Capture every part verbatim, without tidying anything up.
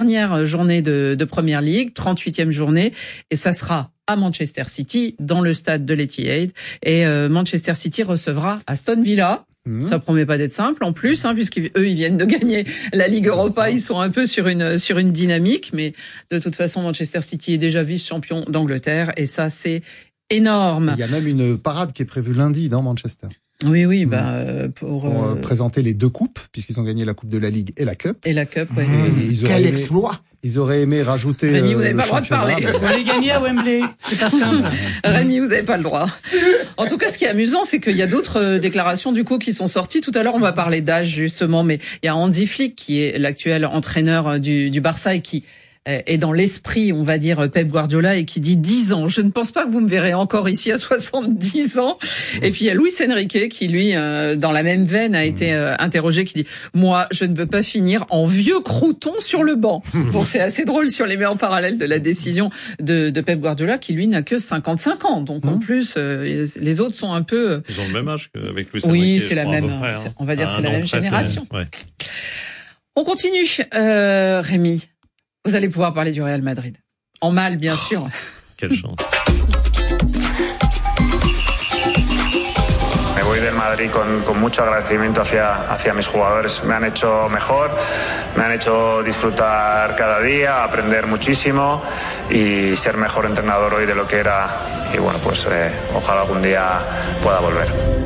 dernière journée de, de Premier League, trente-huitième journée, et ça sera à Manchester City, dans le stade de l'Etihad. Et euh, Manchester City recevra Aston Villa. Mmh. Ça promet pas d'être simple en plus, hein, puisqu'eux ils viennent de gagner la Ligue Europa, ils sont un peu sur une sur une dynamique, mais de toute façon Manchester City est déjà vice-champion d'Angleterre et ça c'est énorme. Il y a même une parade qui est prévue lundi dans Manchester. Oui, oui, bah euh, pour, pour euh, euh... présenter les deux coupes, puisqu'ils ont gagné la Coupe de la Ligue et la Cup. Et la Cup, ouais. Mmh. Quel aimé, exploit! Ils auraient aimé rajouter. Rémi, vous n'avez euh, pas le droit de parler. Il faut aller gagner à Wembley. C'est pas simple. Rémi, vous n'avez pas le droit. En tout cas, ce qui est amusant, c'est qu'il y a d'autres euh, déclarations du coup qui sont sorties. Tout à l'heure, on va parler d'âge justement, mais il y a Hansi Flick qui est l'actuel entraîneur du, du Barça et qui est dans l'esprit, on va dire, Pep Guardiola et qui dit dix ans. Je ne pense pas que vous me verrez encore ici à soixante-dix ans. Et puis il y a Luis Enrique qui, lui, euh, dans la même veine, a été euh, interrogé, qui dit « Moi, je ne veux pas finir en vieux crouton sur le banc. » Donc c'est assez drôle si on les met en parallèle de la décision de, de Pep Guardiola qui, lui, n'a que cinquante-cinq ans. Donc en plus, euh, les autres sont un peu... Ils ont le même âge qu'avec Luis Enrique. Oui, c'est la même, près, hein. On va dire ah, c'est la même près, génération. Ouais. On continue, euh, Rémi. Vous allez pouvoir parler du Real Madrid. En mal, bien oh, sûr. Quelle chance. Me voy del Madrid con, con mucho agradecimiento hacia, hacia mis jugadores. Me han hecho mejor, me han hecho disfrutar cada día, aprender muchísimo y ser mejor entrenador hoy de lo que era. Y bueno, pues eh, ojalá algún día pueda volver.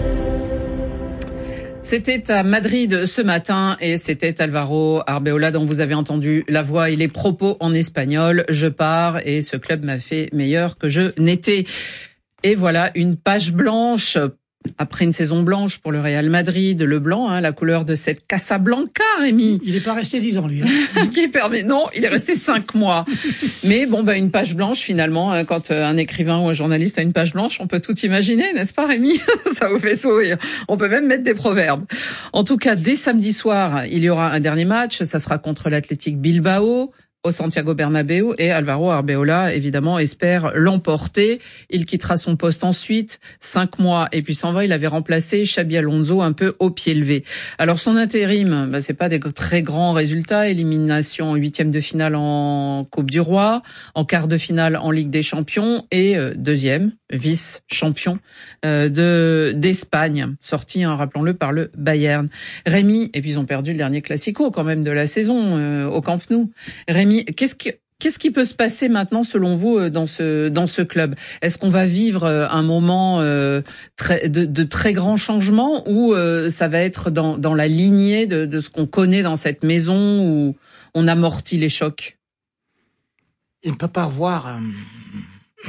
C'était à Madrid ce matin et c'était Alvaro Arbeloa dont vous avez entendu la voix et les propos en espagnol. Je pars et ce club m'a fait meilleur que je n'étais. Et voilà une page blanche. Après une saison blanche pour le Real Madrid, le blanc, hein, la couleur de cette Casablanca, Rémi. Il n'est pas resté dix ans, lui. Hein. Qui permet, non, il est resté cinq mois. Mais bon, bah, une page blanche, finalement, hein, quand un écrivain ou un journaliste a une page blanche, on peut tout imaginer, n'est-ce pas, Rémi? Ça vous fait sourire. On peut même mettre des proverbes. En tout cas, dès samedi soir, il y aura un dernier match. Ça sera contre l'Athletic Bilbao, au Santiago Bernabéu, et Alvaro Arbeloa, évidemment, espère l'emporter. Il quittera son poste ensuite, cinq mois, et puis s'en va. Il avait remplacé Xabi Alonso un peu au pied levé. Alors, son intérim, bah, c'est pas des très grands résultats. Élimination en huitième de finale en Coupe du Roi, en quart de finale en Ligue des Champions, et euh, deuxième, vice-champion euh, de d'Espagne, sorti, hein, rappelons-le, par le Bayern. Rémi, et puis ils ont perdu le dernier Classico, quand même, de la saison, euh, au Camp Nou. Rémi, Qu'est-ce qui, qu'est-ce qui peut se passer maintenant, selon vous, dans ce dans ce club? Est-ce qu'on va vivre un moment euh, très, de, de très grands changements ou euh, ça va être dans, dans la lignée de, de ce qu'on connaît dans cette maison où on amortit les chocs? Il ne peut pas avoir euh,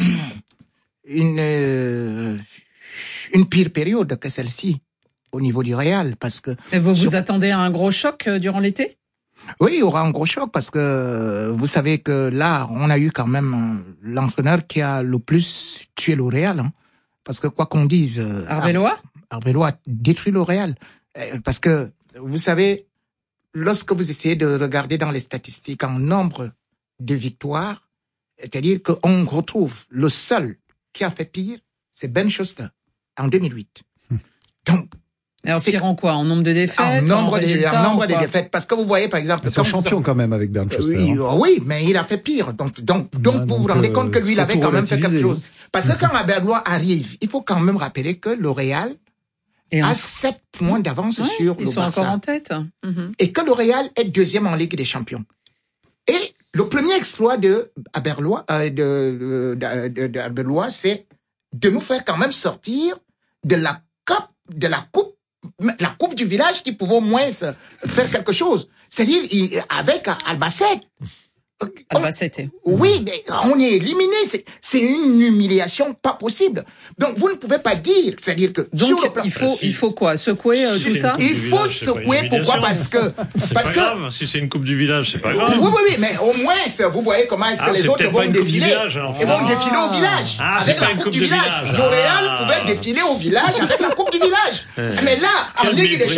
une euh, une pire période que celle-ci au niveau du Real, parce que. Et vous vous sur... attendez à un gros choc durant l'été? Oui, il y aura un gros choc parce que vous savez que là, on a eu quand même l'entraîneur qui a le plus tué le Real. Hein, parce que quoi qu'on dise... Arbeloa Arbeloa détruit le Real. Parce que, vous savez, lorsque vous essayez de regarder dans les statistiques en nombre de victoires, c'est-à-dire qu'on retrouve le seul qui a fait pire, c'est Ben Schuster, en deux mille huit. Donc, alors, pire en quoi? En nombre de défaites? En nombre, en de, en nombre de défaites. Parce que vous voyez, par exemple... Ils sont champions quand même avec Bernd Schuster. Oui, hein. oui, mais il a fait pire. Donc, donc, donc ah, vous donc vous rendez euh, compte que lui, il avait quand même fait quelque chose. Parce que quand Arbeloa arrive, il faut quand même rappeler que le Real Et a sept points d'avance ouais, sur le Barça. Ils sont encore en tête. Mm-hmm. Et que le Real est deuxième en Ligue des Champions. Et le premier exploit de Arbeloa, euh, de, de, de, de Arbeloa, c'est de nous faire quand même sortir de la coupe, de la coupe la coupe du village qui pouvait au moins faire quelque chose. C'est-à-dire, avec Albacete. Albacete. Oui, mais on est éliminé. C'est, c'est une humiliation pas possible. Donc, vous ne pouvez pas dire, c'est-à-dire que donc, sur le plan... il faut, si. il faut quoi? Secouer euh, tout ça? Il faut village, secouer. Pourquoi? Parce que, c'est parce pas que, grave. Si c'est une coupe du village, c'est pas grave. Oui, oui, oui, mais au moins, vous voyez comment est-ce que ah, les autres vont défiler. Village, Ils vont ah. défiler au village. Ah, avec la coupe, coupe du du village. village. L'Oréal ah. pouvait défiler au village avec la coupe du village. Mais là, en Ligue des Champions,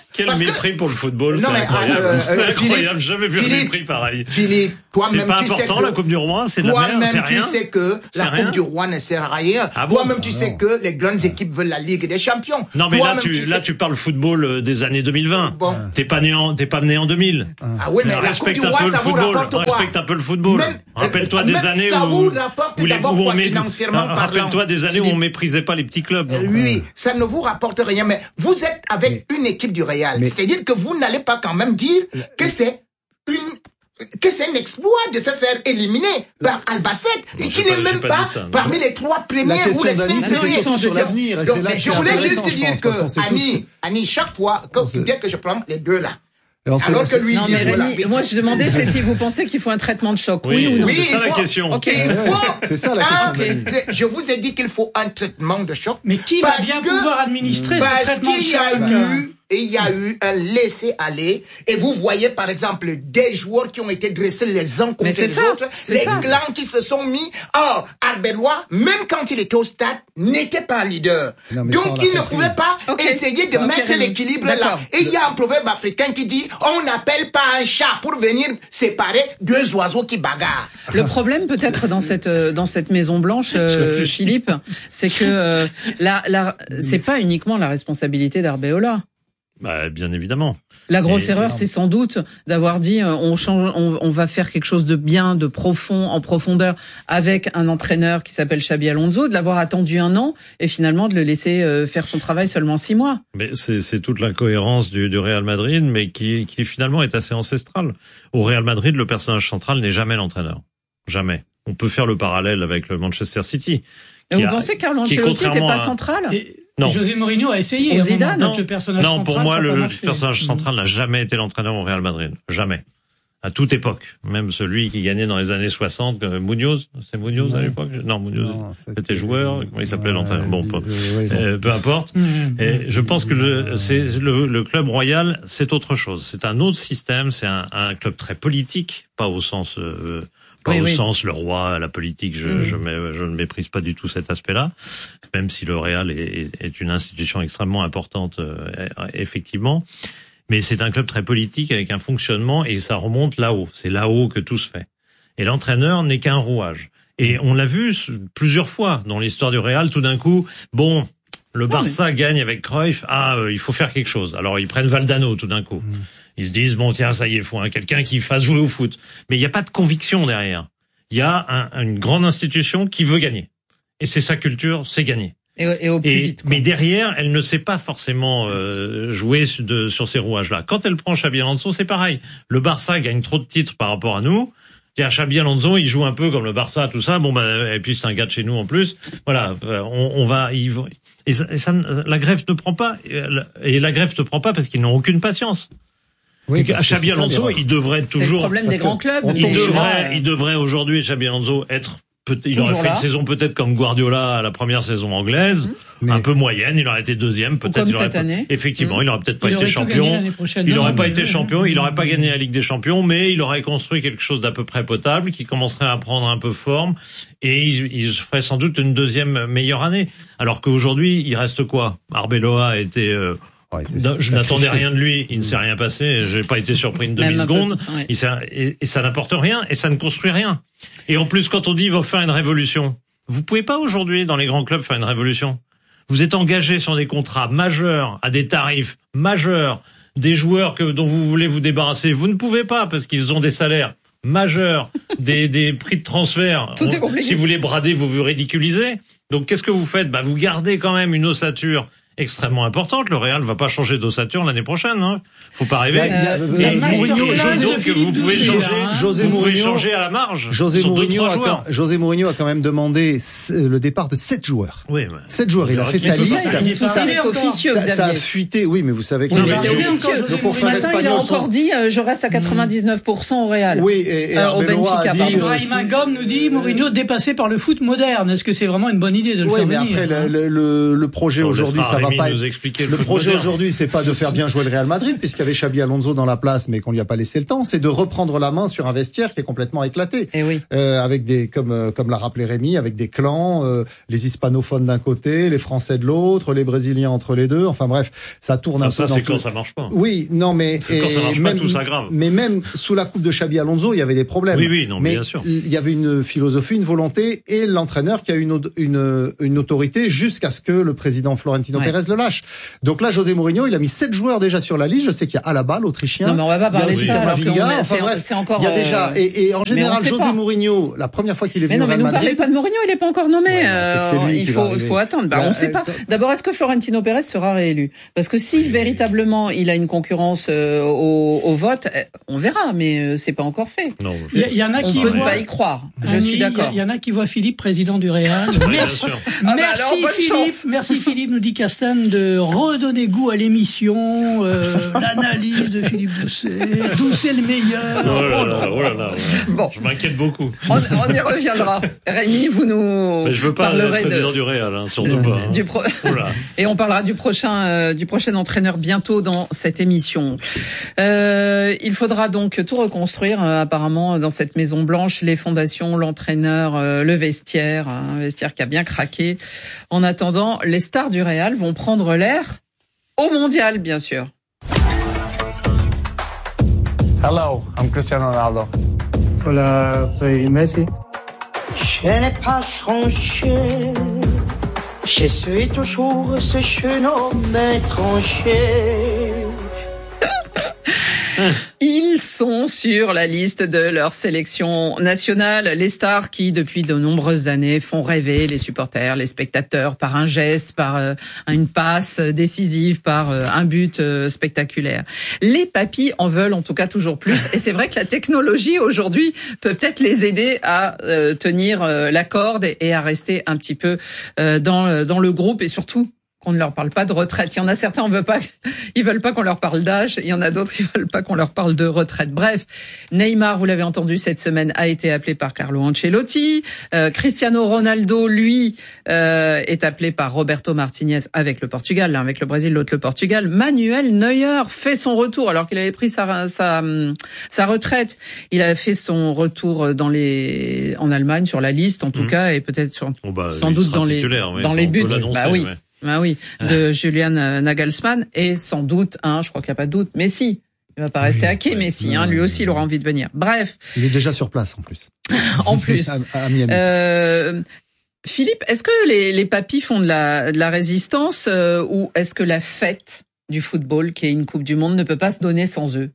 Quel Parce que- mépris pour le football, Non, c'est mais, incroyable. euh, euh, c'est Philippe, incroyable, jamais vu un Philippe, mépris pareil. Philippe, C'est toi-même, pas tu sais important, que... la Coupe du Roi, c'est de la merde, c'est Toi-même, tu rien. sais que C'est la rien. Coupe du Roi ne sert à rien. Ah bon? Toi-même, tu Ah sais non. que les grandes équipes veulent la Ligue des Champions. Non, mais là, Toi-même, tu, là, sais- tu parles football euh, des années deux mille vingt. Bon. T'es pas né en, t'es pas né en deux mille. Ah oui, mais la Coupe Respecte du un Roi, peu le ça vous football. rapporte quoi? Respecte un peu le football. Même- Rappelle-toi euh, des même années ça où, vous rapporte où les, d'abord où on quoi, mé- financièrement Ah, Rappelle-toi parlant. des années où on méprisait pas les petits clubs. Euh, Oui, ça ne vous rapporte rien, mais vous êtes avec une équipe du Real. mais- C'est-à-dire que vous n'allez pas quand même dire que c'est une que c'est un exploit de se faire éliminer par Albacete, et j'ai qui pas- n'est j'ai même pas pas dit ça, non. parmi les trois La premiers ou question les d'Annie, cinq c'était premiers. surtout sur Donc, l'avenir, et donc, c'est là que je c'est voulais intéressant, juste je dire pense, parce qu'on que sait tous Annie, Annie, chaque fois, que, On sait- dès que je prends les deux là, Et on sait- alors que lui, Non, il mais dit, voilà, Rémi, moi, je demandais, c'est si vous pensez qu'il faut un traitement de choc, oui, Oui, ou non? Oui, c'est ça il la faut- question. Ok. il faut C'est ça la un- question d'Annie. Je vous ai dit qu'il faut un traitement de choc. Mais qui va Parce bien que- pouvoir administrer ce Parce traitement de qu'il y a choc? eu, et il y a eu un laisser-aller, et vous voyez par exemple des joueurs qui ont été dressés les uns contre Mais c'est les ça, autres, c'est les ça. clans qui se sont mis. Or, Arbeloa, même quand il était au stade, n'était pas leader. Non, mais ça, on Donc l'a il ne compris. pouvait pas Ok. essayer de Ok, mettre Rémi. l'équilibre là. D'accord. Et il y a un proverbe africain qui dit, on n'appelle pas un chat pour venir séparer deux oiseaux qui bagarrent. Le problème peut-être dans cette euh, dans cette Maison Blanche, euh, Philippe, c'est que euh, la, la c'est pas uniquement la responsabilité d'Arbeola. Bah, bien évidemment. La grosse Et- erreur, c'est sans doute d'avoir dit euh, on change, on, on va faire quelque chose de bien, de profond, en profondeur, avec un entraîneur qui s'appelle Xabi Alonso, de l'avoir attendu un an et finalement de le laisser euh, faire son travail seulement six mois. Mais c'est, c'est toute l'incohérence du, du Real Madrid, mais qui, qui finalement est assez ancestrale. Au Real Madrid, le personnage central n'est jamais l'entraîneur. Jamais. On peut faire le parallèle avec le Manchester City. Et qui vous a- pensez que Carlo qui, Ancelotti n'était contrairement pas à- central? Et, Non. et José Mourinho a essayé. Au à un Zidane. moment, Non. que le personnage Non, pour central, moi, ça a pas le marché. personnage central n'a jamais été l'entraîneur au Real Madrid. Jamais. À toute époque. Même celui qui gagnait dans les années soixante, euh, Munoz. C'est Munoz à Ouais. l'époque? Non, Munoz. Non, C'était joueur. Comment il s'appelait Ouais, l'entraîneur? Bon, peu, euh, oui, bon. euh, peu importe. Mmh. Et je pense que le, c'est, le, le club royal, c'est autre chose. C'est un autre système. C'est un, un club très politique, pas au sens, euh, pas Oui, au oui. sens le roi, la politique. Je, Mm. je, mets- je ne méprise pas du tout cet aspect-là, même si le Real est, est une institution extrêmement importante, euh, effectivement. Mais c'est un club très politique avec un fonctionnement et ça remonte là-haut. C'est là-haut que tout se fait. Et l'entraîneur n'est qu'un rouage. Et on l'a vu plusieurs fois dans l'histoire du Real. Tout d'un coup, bon. Le Barça gagne avec Cruyff. Ah, euh, il faut faire quelque chose. Alors ils prennent Valdano tout d'un coup. Ils se disent bon tiens ça y est, il faut un, quelqu'un qui fasse jouer au foot. Mais il n'y a pas de conviction derrière. Il y a un, une grande institution qui veut gagner. Et c'est sa culture, c'est gagner. Et, et au plus Et, vite. quoi. mais derrière, elle ne sait pas forcément euh, jouer de, sur ces rouages-là. Quand elle prend Xabi Alonso, c'est pareil. Le Barça gagne trop de titres par rapport à nous. C'est-à-dire, Xabi Alonso, il joue un peu comme le Barça, tout ça. Bon, bah, et puis c'est un gars de chez nous en plus. Voilà, euh, on, on va. Il, et ça, et ça, la greffe ne prend pas. Et la greffe ne prend pas parce qu'ils n'ont aucune patience. Oui, Donc, parce que Xabi c'est ça, Alonso, l'erreur. il devrait C'est le toujours. problème parce des que grands clubs. on Il mais devrait, là, euh, il devrait aujourd'hui, Xabi Alonso, être peut- il aurait Toujours fait là. une saison peut-être comme Guardiola à la première saison anglaise, Mais- un peu moyenne, il aurait été deuxième, peut-être comme il aurait cette pas- année. effectivement, Mmh. il aurait peut-être pas Il été aurait tout gagné champion. l'année prochaine. Il Non, n'aurait non, pas mais été oui, champion, oui. il n'aurait pas gagné la Ligue des Champions, mais il aurait construit quelque chose d'à peu près potable, qui commencerait à prendre un peu forme, et il, il ferait sans doute une deuxième meilleure année. Alors qu'aujourd'hui, il reste quoi? Arbeloa était, euh, Ouais, il était non, je n'attendais sacrifié. rien de lui, il ne s'est rien passé, j'ai pas été surpris une Même un peu, demi-seconde, ouais. il s'est- et, et ça n'apporte rien, et ça ne construit rien. Et en plus, quand on dit, il va faire une révolution, vous pouvez pas aujourd'hui, dans les grands clubs, faire une révolution. Vous êtes engagé sur des contrats majeurs, à des tarifs majeurs, des joueurs que, dont vous voulez vous débarrasser. Vous ne pouvez pas, parce qu'ils ont des salaires majeurs, des, des prix de transfert. Tout est On- compliqué. si vous les bradez, vous vous ridiculisez. Donc, qu'est-ce que vous faites? Bah, vous gardez quand même une ossature extrêmement importante. Le Real va pas changer d'ossature l'année prochaine, hein. Faut pas rêver. Il y a- Euh, il y a- Et masterclass Mourinho, et José- donc que vous pouvez Philippe changer, Doucet, José vous pouvez Mourinho- changer à la marge. José sur deux, Mourinho, trois a, joueurs. quand- José Mourinho a quand même demandé s- le départ de sept joueurs. Oui, mais- Sept joueurs. Il a fait Mais sa tout ça, liste. il est pas Ça, arrivé c'est encore. officieux, Ça, ça a Xavier. fuité. Oui, mais vous savez que Oui, les mais médias- c'est bien officieux. encore, le José Ce confrère matin, il a espagnol sont- encore dit euh, je reste à quatre-vingt-dix-neuf pour cent au Real. Oui, et, et Euh, au Arbeloa Benfica, a dit. pardon. euh, Ibrahima si- Gom nous dit Mourinho dépassé par le foot moderne. Est-ce que c'est vraiment une bonne idée de le Oui, faire mais venir après, hein le, le, le projet On aujourd'hui, laissera ça va Rémi pas nous être... expliquer le, le foot projet moderne. aujourd'hui, c'est pas de faire bien jouer le Real Madrid, puisqu'il y avait Xabi Alonso dans la place, mais qu'on lui a pas laissé le temps. C'est de reprendre la main sur un vestiaire qui est complètement éclaté. Et oui. Euh, avec des, comme, euh, comme l'a rappelé Rémi, avec des clans, euh, les hispanophones d'un côté, les Français de l'autre, les Brésiliens entre les deux. Enfin bref, ça tourne Enfin, un ça, peu dans c'est tout. quand ça marche pas. Oui, non, mais C'est quand ça marche même, pas, tout ça grave. Mais même sous la coupe de Xabi Alonso, il y avait des problèmes. Oui, oui, non, mais bien sûr. il y avait une philosophie, une volonté, et l'entraîneur qui a une, une, une autorité jusqu'à ce que le président Florentino Ouais. Pérez le lâche. Donc là, José Mourinho, il a mis sept joueurs déjà sur la liste. Je sais qu'il y a Alaba, l'Autrichien. Non, mais on va pas Il y a parler de aussi ça, alors Camavinga. qu'on est- Enfin c'est- bref, c'est encore, il y a euh, déjà, et, et en mais on général, sait José pas. Mourinho, la première fois qu'il est Mais venu non, au mais Real nous parlez Madrid. pas de Mourinho, il est pas encore nommé. Ouais, non, c'est que c'est Euh, lui il qui faut, va il arriver. faut attendre. Bah, Bah, on sait euh, pas. t- D'abord, est-ce que Florentino Pérez sera réélu? Parce que si véritablement il a une concurrence euh, au, au vote, eh, on verra, mais euh, c'est pas encore fait. Non, Il y, il y en a On qui peut ne voient. pas y croire. Je Annie, suis il y a- d'accord. Il y en a qui voient Philippe président du Real. oui, bien Merci, sûr. Ah bah merci alors, bonne Philippe. chance. Merci Philippe, nous dit Castan, de redonner goût à l'émission, euh, l'analyse de Philippe Doucet. Doucet le meilleur. Oh là Oh là, là oh là là. Bon. Je m'inquiète beaucoup. On, on y reviendra. Rémi, vous nous Mais je veux pas parlerez être président de, du Real, hein, surtout pas. hein. du pro- Oh là. Et on parlera du prochain euh, du prochain entraîneur bientôt dans cette émission. Euh, il faudra donc tout reconstruire euh, apparemment dans cette Maison Blanche, les fondations, l'entraîneur, euh, le vestiaire, hein, un vestiaire qui a bien craqué. En attendant, les stars du Real vont prendre l'air au mondial, bien sûr. Hello, I'm Cristiano Ronaldo. Hola, soy Messi. Je n'ai pas changé, je suis toujours ce jeune homme étranger. Ils sont sur la liste de leur sélection nationale, les stars qui, depuis de nombreuses années, font rêver les supporters, les spectateurs par un geste, par euh, une passe décisive, par euh, un but euh, spectaculaire. Les papis en veulent en tout cas toujours plus, et c'est vrai que la technologie aujourd'hui peut peut-être les aider à euh, tenir euh, la corde et, et à rester un petit peu euh, dans, dans le groupe, et surtout qu'on ne leur parle pas de retraite. Il y en a certains, on veut pas, ils veulent pas qu'on leur parle d'âge. Il y en a d'autres, ils veulent pas qu'on leur parle de retraite. Bref, Neymar, vous l'avez entendu cette semaine, a été appelé par Carlo Ancelotti. Euh, Cristiano Ronaldo, lui, euh, est appelé par Roberto Martinez avec le Portugal, l'un avec le Brésil, l'autre le Portugal. Manuel Neuer fait son retour alors qu'il avait pris sa, sa, sa retraite. Il a fait son retour dans les, en Allemagne sur la liste, en tout Mmh. cas, et peut-être sur, Bon, bah, sans il doute sera dans les, titulaire, ouais, dans ça, les on buts. peut l'annoncer, Bah oui. ouais. Ah oui, de Julian Nagelsmann, et sans doute, hein, je crois qu'il n'y a pas de doute, Messi. Il va pas rester Oui, hacké, ouais. Messi, Non, hein, lui non, aussi, il aura envie de venir. Bref, Il est déjà sur place, en plus. en plus. à, à Miami. Euh, Philippe, est-ce que les, les papis font de la, de la résistance, euh, ou est-ce que la fête du football, qui est une Coupe du Monde, ne peut pas se donner sans eux?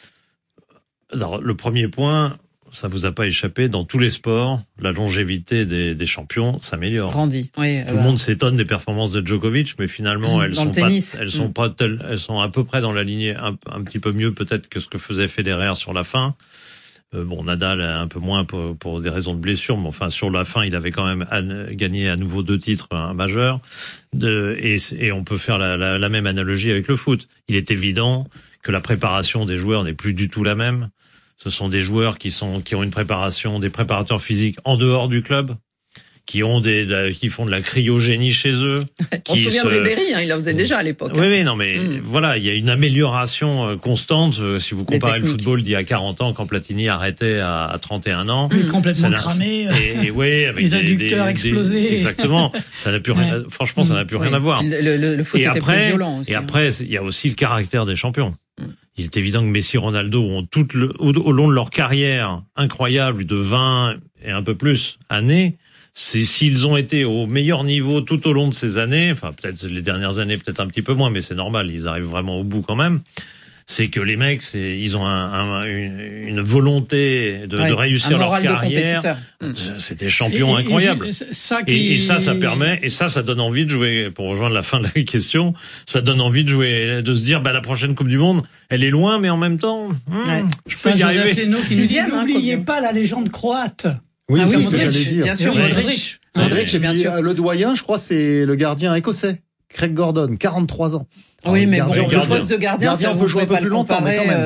Alors, le premier point, ça vous a pas échappé, dans tous les sports, la longévité des, des champions s'améliore. Grandi, oui. Tout le monde s'étonne des performances de Djokovic, mais finalement, Mmh, elles dans sont le tennis. pas, elles sont Mmh. pas telles, elles sont à peu près dans la lignée, un, un petit peu mieux peut-être que ce que faisait Federer sur la fin. Euh, bon, Nadal un peu moins pour, pour des raisons de blessure, mais enfin sur la fin, il avait quand même an- gagné à nouveau deux titres un majeur. De, et, et on peut faire la, la, la même analogie avec le foot. Il est évident que la préparation des joueurs n'est plus du tout la même. Ce sont des joueurs qui sont qui ont une préparation, des préparateurs physiques en dehors du club, qui ont des qui font de la cryogénie chez eux. On se souvient se... de Ribéry, hein, il en faisait déjà à l'époque. Oui, oui, non, mais Mm. voilà, il y a une amélioration constante. Si vous comparez le football d'il y a quarante ans, quand Platini arrêtait à, à trente et un ans, Oui, complètement ça cramé, et, et ouais, avec les des, adducteurs des, explosés. Des, exactement. Ça n'a plus rien. Ouais. Franchement, ça n'a plus Oui. rien à voir. Le, le, le foot et était après, plus violent aussi. et après, il y a aussi le caractère des champions. Mm. Il est évident que Messi, Ronaldo ont tout le, au, au long de leur carrière incroyable de vingt et un peu plus années, c'est s'ils ont été au meilleur niveau tout au long de ces années, enfin peut-être les dernières années, peut-être un petit peu moins, mais c'est normal, ils arrivent vraiment au bout quand même. C'est que les mecs, c'est, ils ont un, un, une, une volonté de, Ouais, de réussir un leur moral de carrière. compétiteur. Mm. C'était champion Et- et- incroyable. et ça, qui... Et, et ça, ça permet, et ça, ça donne envie de jouer, pour rejoindre la fin de la question, ça donne envie de jouer, de se dire, bah, la prochaine Coupe du Monde, elle est loin, mais en même temps, hmm, Ouais. je peux Ça, y Joseph arriver. Leno qui nous dit, Sixième, hein, n'oubliez Coupe du pas la légende croate. Oui, Ah c'est oui, ce que Modric, j'allais dire. bien sûr, Oui. Modric. Oui. Modric, Et bien puis, sûr. euh, le doyen, je crois, c'est le gardien écossais, Craig Gordon, quarante-trois ans. Oui, Alors, mais gardien, bon, le gardien. poste de gardien, Gardien ça, peut vous jouer un pouvez peu pas plus le longtemps, mais comparer, quand même. euh,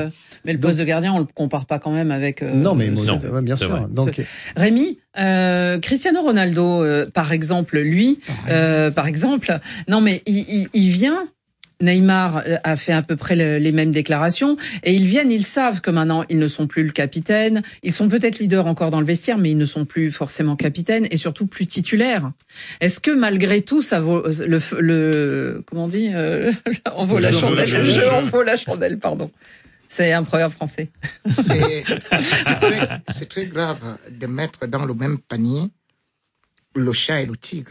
Mais le poste Donc, de gardien, on le compare pas quand même avec. Euh, non, mais non, ouais, bien sûr. Vrai. Donc, Rémi, euh, Cristiano Ronaldo, euh, par exemple, lui, euh, par exemple, non mais il, il, il vient. Neymar a fait à peu près le, les mêmes déclarations et ils viennent, ils savent que maintenant ils ne sont plus le capitaine, ils sont peut-être leaders encore dans le vestiaire mais ils ne sont plus forcément capitaines et surtout plus titulaires. Est-ce que malgré tout ça vaut le, le comment on dit euh, on vaut la chandelle, le jeu en vaut la chandelle, pardon. C'est un proverbe français. C'est, c'est, très, c'est très grave de mettre dans le même panier le chat et le tigre.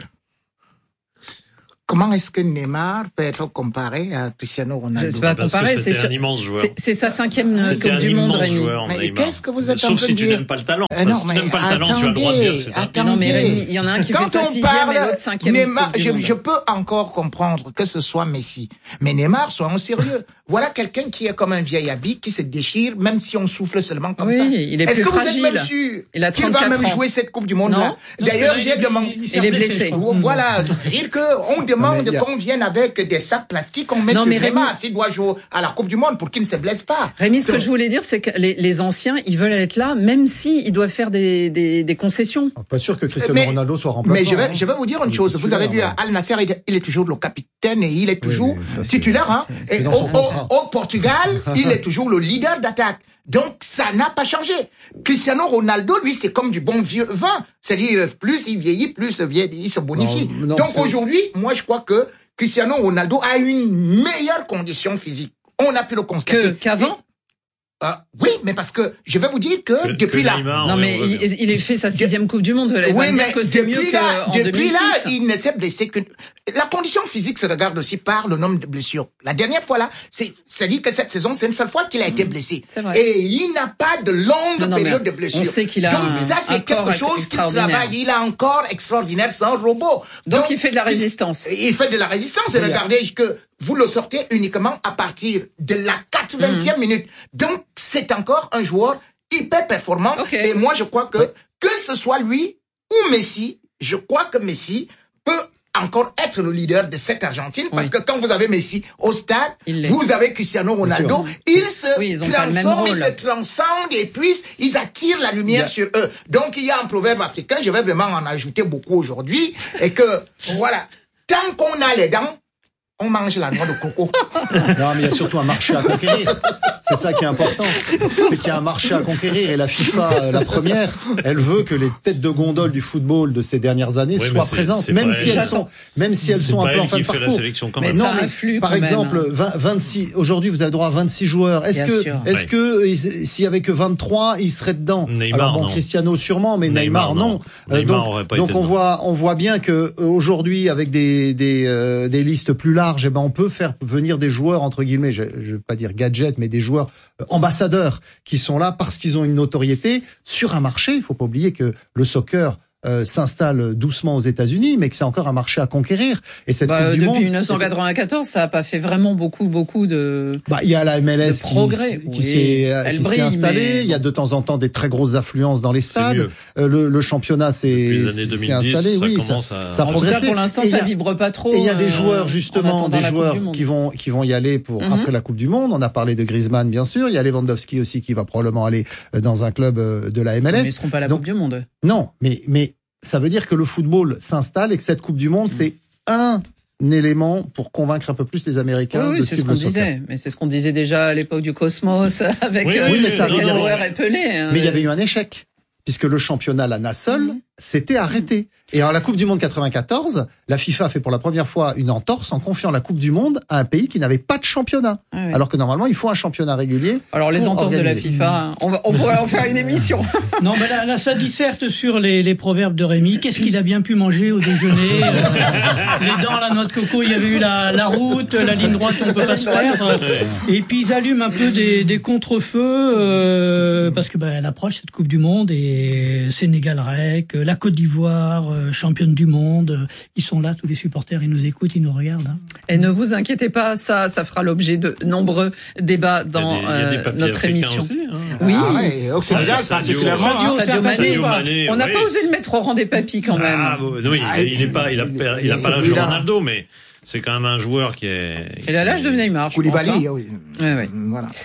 Comment est-ce que Neymar peut être comparé à Cristiano Ronaldo? Je ne sais pas comparer, c'est un immense joueur. C'est, c'est sa cinquième Coupe du Monde, Rémi. Joueur, mais Neymar. Qu'est-ce que vous êtes Sauf en train si de dire? tu n'aimes pas le talent. Euh, non, si tu n'aimes pas le talent, attendez, tu as le droit de dire que c'est attendez. Non, mais Rémi, il y en a un qui Quand fait sa on sixième parle et l'autre cinquième. Neymar, Coupe du je, Monde. je peux encore comprendre que ce soit Messi. Mais Neymar, soyons sérieux. Voilà quelqu'un qui est comme un vieil habit, qui se déchire, même si on souffle seulement comme oui, ça. Il est Est-ce plus que fragile. vous êtes même sûr il a qu'il va même ans. jouer cette Coupe du Monde-là? D'ailleurs, j'ai demandé... Il, il est blessé. Voilà, c'est-à-dire qu'on demande a... qu'on vienne avec des sacs plastiques, on met non, sur mais Neymar Rémi... s'il doit jouer à la Coupe du Monde pour qu'il ne se blesse pas. Rémi, ce Donc... que je voulais dire, c'est que les, les anciens, ils veulent être là, même si ils doivent faire des, des, des concessions. Pas sûr que Cristiano mais, Ronaldo soit remplaçant. Mais je vais, hein. je vais vous dire une chose. Vous avez vu, à Al Nassr, il est toujours le capitaine et il est toujours oui, titulaire. Hein. C'est, c'est et au, au, au Portugal, il est toujours le leader d'attaque. Donc, ça n'a pas changé. Cristiano Ronaldo, lui, c'est comme du bon vieux vin. C'est-à-dire, plus il vieillit, plus il se bonifie. Non, non, Donc, aujourd'hui, moi, je crois que Cristiano Ronaldo a une meilleure condition physique. On a pu le constater. Que, qu'avant? Euh, oui, mais parce que je vais vous dire que, que depuis que là, Neymar, non mais il, il a fait sa sixième Coupe du Monde. Vous allez oui, pas dire que c'est mieux qu'en deux mille six. Depuis là, il ne s'est blessé que. La condition physique se regarde aussi par le nombre de blessures. La dernière fois là, c'est, c'est dit que cette saison, c'est une seule fois qu'il a été blessé. C'est vrai. Et il n'a pas de longue non, non, période de blessure. On sait qu'il a Donc un, ça, c'est quelque chose qu'il travaille. Il a un corps extraordinaire, c'est un robot. Donc, Donc il fait de la résistance. Il, il fait de la résistance. Et regardez que vous le sortez uniquement à partir de la quatre-vingtième mmh. minute. Donc, c'est encore un joueur hyper performant. Okay. Et moi, je crois que, que ce soit lui ou Messi, je crois que Messi peut encore être le leader de cette Argentine. Parce oui. que quand vous avez Messi au stade, vous avez Cristiano Ronaldo. Ils se oui, ils transforment, ils se transcendent et puis ils attirent la lumière yeah. sur eux. Donc, il y a un proverbe africain, je vais vraiment en ajouter beaucoup aujourd'hui, et que, voilà, tant qu'on a les dents, on mange la noix de coco. Non, mais il y a surtout un marché à conquérir. C'est ça qui est important. C'est qu'il y a un marché à conquérir. Et la FIFA, la première, elle veut que les têtes de gondole du football de ces dernières années oui, soient présentes. Même si, elles sont, même si elles sont un peu en fin de parcours. Mais non, ça mais influe par quand exemple, même. vingt, vingt-six, aujourd'hui, vous avez droit à vingt-six joueurs. Est-ce Bien que, sûr. est-ce ouais. que, s'il y avait que vingt-trois, ils seraient dedans? Neymar, Alors bon, non. Cristiano sûrement, mais Neymar, Neymar non. non. Euh, Neymar donc, aurait pas donc été on dedans. voit, on voit bien que, aujourd'hui, avec des, des, euh, des listes plus larges, eh ben, on peut faire venir des joueurs, entre guillemets, je, je veux pas dire gadgets, mais des joueurs euh, ambassadeurs qui sont là parce qu'ils ont une notoriété sur un marché. Il faut pas oublier que le soccer euh, s'installe doucement aux États-Unis, mais que c'est encore un marché à conquérir. Et cette bah, Coupe du depuis Monde, dix-neuf cent quatre-vingt-quatorze, ça a pas fait vraiment beaucoup, beaucoup de. Bah, il y a la M L S de progrès, qui, qui oui. s'est, qui brille, s'est installée. mais... Il y a de temps en temps des très grosses affluences dans les stades. Euh, le, le championnat s'est, s'est installé. Ça oui, ça, à... ça a en progressé. Tout cas, pour l'instant, et ça a, vibre pas trop. Et il y a des joueurs justement, euh, des joueurs qui vont qui vont y aller pour mm-hmm. après la Coupe du Monde. On a parlé de Griezmann, bien sûr. Il y a Lewandowski aussi qui va probablement aller dans un club de la M L S. Mais ils seront pas à la Donc, Coupe du Monde. Non, mais mais ça veut dire que le football s'installe et que cette Coupe du Monde, c'est un élément pour convaincre un peu plus les Américains oui, de oui, c'est ce suivre qu'on le soccer. disait. Mais c'est ce qu'on disait déjà à l'époque du Cosmos avec oui, euh, oui, mais ça, les joueurs et Pelé. Hein. Mais il y avait eu un échec puisque le championnat Lana seul mmh. s'était arrêté. Et alors la Coupe du Monde quatre-vingt-quatorze, la FIFA a fait pour la première fois une entorse en confiant la Coupe du Monde à un pays qui n'avait pas de championnat. Ah oui. Alors que normalement, il faut un championnat régulier. Alors les entorses organiser. de la FIFA, on, va, on pourrait en faire une émission. Non, mais là, là ça disserte sur les, les proverbes de Rémi. Qu'est-ce qu'il a bien pu manger au déjeuner euh, Les dents, la noix de coco, il y avait eu la, la route, la ligne droite, on peut pas se perdre. Et puis ils allument un peu des, des contre-feux euh, parce que bah, elle approche cette Coupe du Monde et Sénégal-Rec, la Côte d'Ivoire, euh, championne du monde, ils sont là, tous les supporters, ils nous écoutent, ils nous regardent. Hein. Et ne vous inquiétez pas, ça, ça fera l'objet de nombreux débats dans il y a des, il y a des euh, notre émission. Aussi, hein. Oui. Ah ouais, au Sénégal, particulièrement. Sadio Mané. Mané. On n'a oui. pas osé le mettre au rang des papis quand même. Ah, non, il, ah, il est pas, il a, il a pas l'âge de Ronaldo, mais c'est quand même un joueur qui est. Il a l'âge de Neymar, je Koulibaly, pense. oui. Ouais, ouais. Voilà.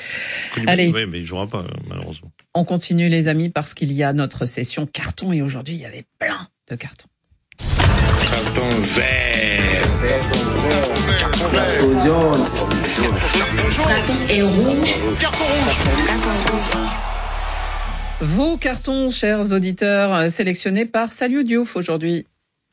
Allez. Oui, mais il jouera pas, malheureusement. On continue, les amis, parce qu'il y a notre session carton et aujourd'hui, il y avait plein de cartons. Carton vert. Carton jaune. Carton et rouge. Carton rouge. Vos cartons, chers auditeurs, sélectionnés par Saliou Diouf aujourd'hui.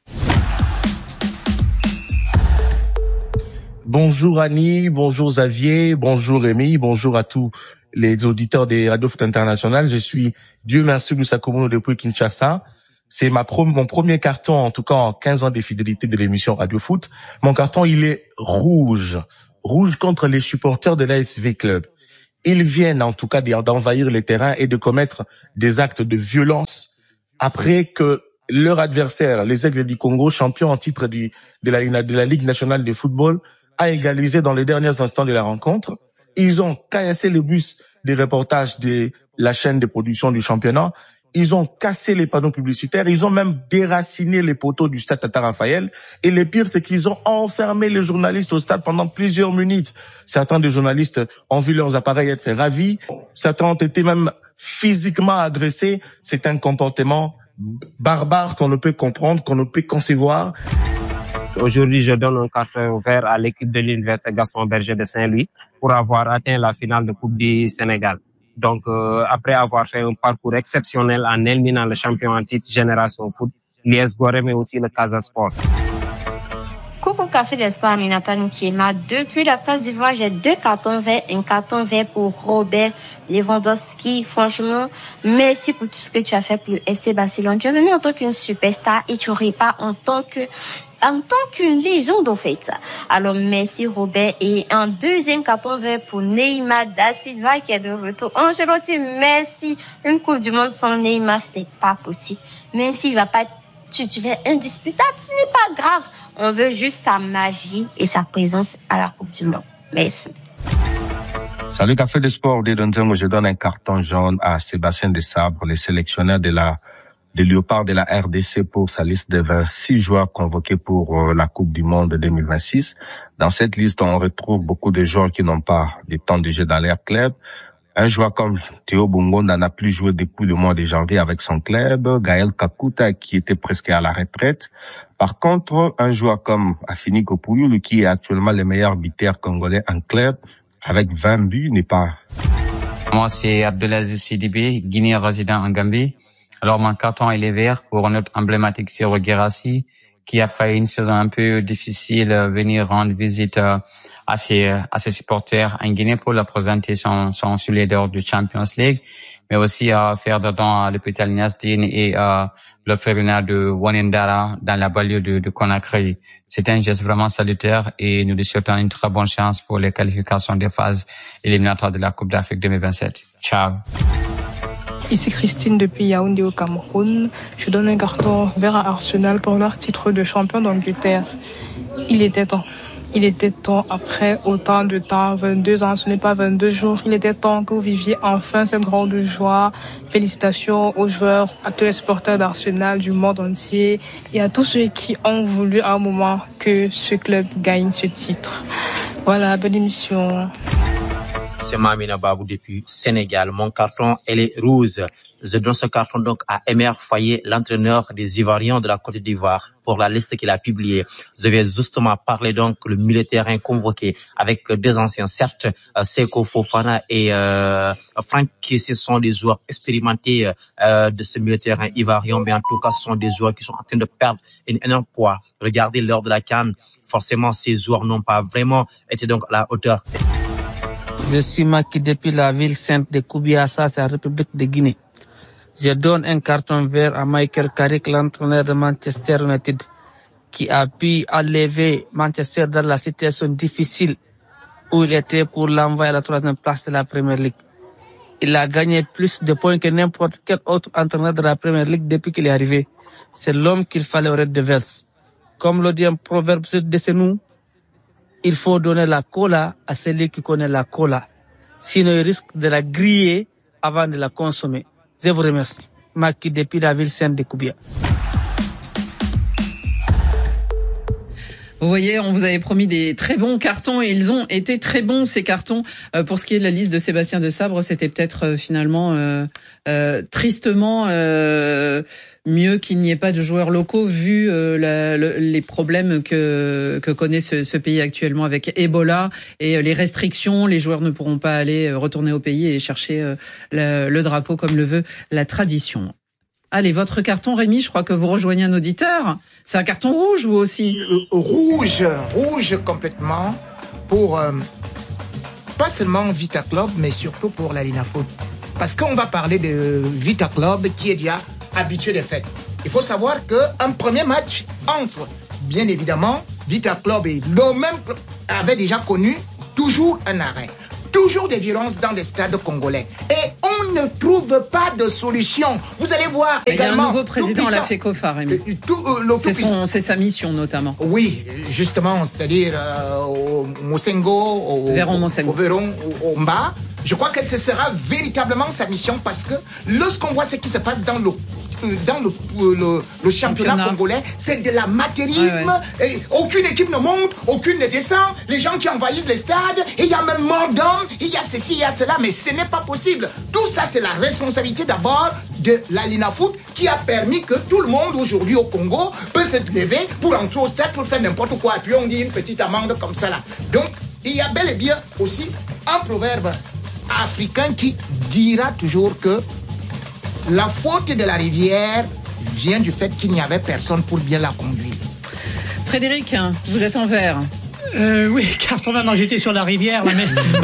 Bonjour Annie, bonjour Xavier, bonjour Rémi, bonjour à tous les auditeurs des Radio Foot International. Je suis, Dieu merci, Moussa Koumouno depuis Kinshasa. C'est ma pro- mon premier carton, en tout cas en quinze ans de fidélité de l'émission Radio Foot. Mon carton, il est rouge. Rouge contre les supporters de l'A S V Club. Ils viennent en tout cas d'envahir les terrains et de commettre des actes de violence après que leur adversaire, les Aigles du Congo, champion en titre du, de, la, de la Ligue nationale de football, a égalisé dans les derniers instants de la rencontre. Ils ont caillassé le bus des reportages de la chaîne de production du championnat. Ils ont cassé les panneaux publicitaires. Ils ont même déraciné les poteaux du stade Tata Raphaël. Et le pire, c'est qu'ils ont enfermé les journalistes au stade pendant plusieurs minutes. Certains des journalistes ont vu leurs appareils être ravis. Certains ont été même physiquement agressés. C'est un comportement barbare qu'on ne peut comprendre, qu'on ne peut concevoir. Aujourd'hui, je donne un carton vert à l'équipe de l'Université Gaston Berger de Saint-Louis pour avoir atteint la finale de Coupe du Sénégal. Donc, euh, après avoir fait un parcours exceptionnel en éliminant le champion en titre Génération Foot, l'I S Gorée, mais aussi le Casa Sport. Coucou Café d'Espoir, Aminata Nkiema. Depuis la Côte d'Ivoire, j'ai deux cartons verts, un carton vert pour Robert Lewandowski. Franchement, merci pour tout ce que tu as fait pour le F C Barcelone. Tu es venu en tant qu'une superstar et tu repars en tant que en tant qu'une légende, en fait. Alors, merci, Robert. Et un deuxième carton vert pour Neymar da Silva, qui est de retour. Ancelotti, merci. Une Coupe du Monde sans Neymar, c'était pas possible. Même s'il va pas être titulaire indisputable, ce n'est pas grave. On veut juste sa magie et sa présence à la Coupe du Monde. Merci. Salut, Café des Sports. Je donne un carton jaune à Sébastien Desabre, le sélectionneur de la des Léopards de la R D C pour sa liste de vingt-six joueurs convoqués pour euh, la Coupe du Monde deux mille vingt-six. Dans cette liste, on retrouve beaucoup de joueurs qui n'ont pas de temps de jeu dans leur club. Un joueur comme Théo Bongonda n'a plus joué depuis le mois de janvier avec son club. Gaël Kakuta qui était presque à la retraite. Par contre, un joueur comme Afini Kopoulou, qui est actuellement le meilleur buteur congolais en club, avec vingt buts, n'est pas... Moi, c'est Abdelaziz Sidibé, Guinéen résident en Gambie. Alors, mon carton, il est vert pour notre emblématique Siro Guérassi, qui après une saison un peu difficile, venir rendre visite à ses, à ses supporters en Guinée pour leur présenter son, son soulier d'or du Champions League, mais aussi à faire de don à l'hôpital Niasdine et à l'orphelinat de Wanindara dans la banlieue de, de Conakry. C'est un geste vraiment salutaire et nous lui souhaitons une très bonne chance pour les qualifications des phases éliminatoires de la Coupe d'Afrique deux mille vingt-sept. Ciao. Ici Christine depuis Yaoundé au Cameroun. Je donne un carton vert à Arsenal pour leur titre de champion d'Angleterre. Il était temps. Il était temps après autant de temps, vingt-deux ans, ce n'est pas vingt-deux jours. Il était temps que vous viviez enfin cette grande joie. Félicitations aux joueurs, à tous les supporters d'Arsenal du monde entier et à tous ceux qui ont voulu à un moment que ce club gagne ce titre. Voilà, bonne émission. C'est Mamina Babou depuis Sénégal. Mon carton, elle est rouge. Je donne ce carton donc à Emer Faye, l'entraîneur des Ivoiriens de la Côte d'Ivoire, pour la liste qu'il a publiée. Je vais justement parler donc le milieu de terrain convoqué avec deux anciens, certes, Seko Fofana et euh, Franck, qui ce sont des joueurs expérimentés euh, de ce milieu de terrain ivoirien, mais en tout cas, ce sont des joueurs qui sont en train de perdre un énorme poids. Regardez lors de la CAN, forcément, ces joueurs n'ont pas vraiment été donc à la hauteur. Je suis Maki depuis la ville sainte de Koubiassa, c'est la République de Guinée. Je donne un carton vert à Michael Carrick, l'entraîneur de Manchester United, qui a pu enlever Manchester dans la situation difficile où il était pour l'envoyer à la troisième place de la Premier League. Il a gagné plus de points que n'importe quel autre entraîneur de la Premier League depuis qu'il est arrivé. C'est l'homme qu'il fallait au Red Devils. Comme le dit un proverbe de chez nous, il faut donner la cola à celui qui connaît la cola. Sinon, il risque de la griller avant de la consommer. Je vous remercie. Maki depuis la ville sainte de Koubia. Vous voyez, on vous avait promis des très bons cartons et ils ont été très bons, ces cartons. Euh, pour ce qui est de la liste de Sébastien Desabre, c'était peut-être euh, finalement euh, euh, tristement euh, mieux qu'il n'y ait pas de joueurs locaux vu euh, la, le, les problèmes que, que connaît ce, ce pays actuellement avec Ebola et les restrictions. Les joueurs ne pourront pas aller retourner au pays et chercher euh, le, le drapeau comme le veut la tradition. Allez, votre carton, Rémi, je crois que vous rejoignez un auditeur. C'est un carton rouge, vous aussi. Euh, rouge, rouge complètement, pour euh, pas seulement Vita Club, mais surtout pour la Linafoot. Parce qu'on va parler de Vita Club qui est déjà habitué des fêtes. Il faut savoir qu'un premier match entre, bien évidemment, Vita Club et le même club avait déjà connu toujours un arrêt. Toujours des violences dans les stades congolais. Et on ne trouve pas de solution. Vous allez voir mais également... Il y a un nouveau président à la FECOFA, Rémi. Euh, c'est, son, c'est sa mission, notamment. Oui, justement, c'est-à-dire euh, au Mosengo, au Véron Mosengo. Au Véron, au, au Mba. Je crois que ce sera véritablement sa mission parce que lorsqu'on voit ce qui se passe dans le dans le, le, le championnat, championnat congolais, c'est de l'amateurisme. Ouais, ouais. Et aucune équipe ne monte, aucune ne descend. Les gens qui envahissent les stades, et il y a même mort d'hommes, il y a ceci, il y a cela, mais ce n'est pas possible. Tout ça, c'est la responsabilité d'abord de la Linafoot qui a permis que tout le monde aujourd'hui au Congo peut se lever pour entrer au stade pour faire n'importe quoi. Et puis on dit une petite amende comme ça là. Donc, il y a bel et bien aussi un proverbe africain qui dira toujours que la faute de la rivière vient du fait qu'il n'y avait personne pour bien la conduire. Frédéric, vous êtes en vert. Euh, oui, carton vert, non, j'étais sur la rivière, là, mais...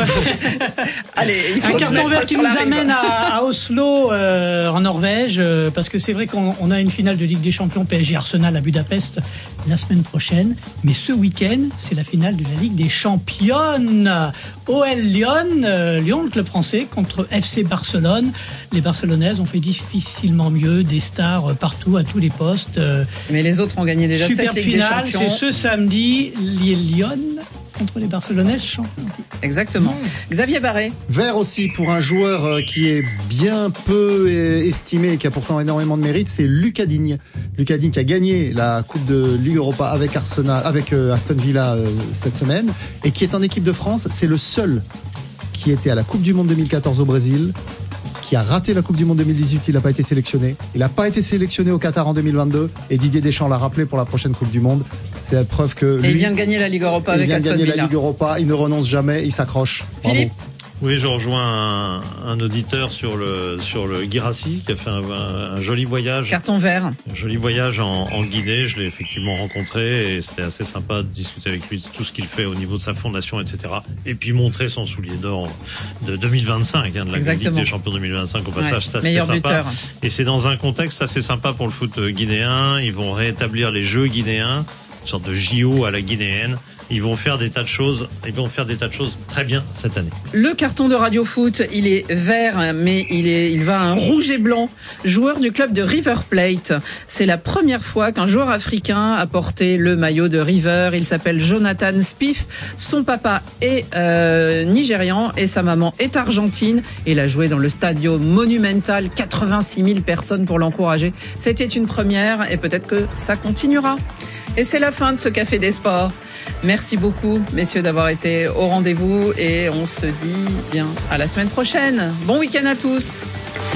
Allez, il faut un carton vert qui nous amène à, à Oslo, euh, en Norvège, euh, parce que c'est vrai qu'on on a une finale de Ligue des Champions P S G Arsenal à Budapest la semaine prochaine, mais ce week-end, c'est la finale de la Ligue des Championnes. O L Lyon, euh, Lyon, le club français, contre F C Barcelone. Les Barcelonaises ont fait difficilement mieux, des stars partout, à tous les postes. Euh, mais les autres ont gagné déjà cette Ligue finale, des Champions. C'est ce samedi, Lyon contre les Barcelonaises champions. Exactement. Mmh. Xavier Barré. Vert aussi pour un joueur qui est bien peu estimé et qui a pourtant énormément de mérite, c'est Lucas Digne. Lucas Digne qui a gagné la Coupe de Ligue Europa avec Arsenal, avec Aston Villa cette semaine et qui est en équipe de France. C'est le seul qui était à la Coupe du Monde deux mille quatorze au Brésil, qui a raté la Coupe du Monde deux mille dix-huit, il n'a pas été sélectionné. Il n'a pas été sélectionné au Qatar en deux mille vingt-deux et Didier Deschamps l'a rappelé pour la prochaine Coupe du Monde. C'est la preuve que lui, et il vient de gagner la Ligue Europa avec Aston Villa. Il vient de gagner la Ligue Europa, il ne renonce jamais, il s'accroche. Philippe. Bravo. Oui, je rejoins un, un auditeur sur le sur le Guirassy qui a fait un, un, un joli voyage. Carton vert. Un joli voyage en, en Guinée. Je l'ai effectivement rencontré et c'était assez sympa de discuter avec lui de tout ce qu'il fait au niveau de sa fondation, et cetera. Et puis montrer son soulier d'or de deux mille vingt-cinq, hein, de la Exactement. Ligue des Champions deux mille vingt-cinq au passage. Ouais, ça, c'était sympa. Buteur. Et c'est dans un contexte assez sympa pour le foot guinéen. Ils vont rétablir les Jeux guinéens, une sorte de J O à la guinéenne. Ils vont faire des tas de choses, ils vont faire des tas de choses très bien cette année. Le carton de Radio Foot, il est vert, mais il est, il va à un rouge et blanc. Joueur du club de River Plate. C'est la première fois qu'un joueur africain a porté le maillot de River. Il s'appelle Jonathan Spiff. Son papa est euh, nigérian et sa maman est argentine. Il a joué dans le Stadio Monumental, quatre-vingt-six mille personnes pour l'encourager. C'était une première et peut-être que ça continuera. Et c'est la fin de ce Café des Sports. Merci beaucoup, messieurs, d'avoir été au rendez-vous et on se dit bien à la semaine prochaine. Bon week-end à tous.